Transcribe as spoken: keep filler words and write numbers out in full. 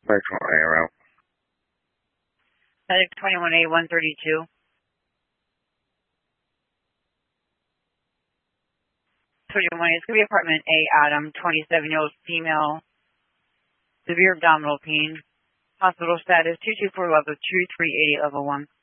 twenty-one A route. Medic twenty-one A one thirty-two. twenty-one A, it's going to be apartment A, Adam, twenty-seven-year-old female, severe abdominal pain. Hospital status two two four level two three eight level one.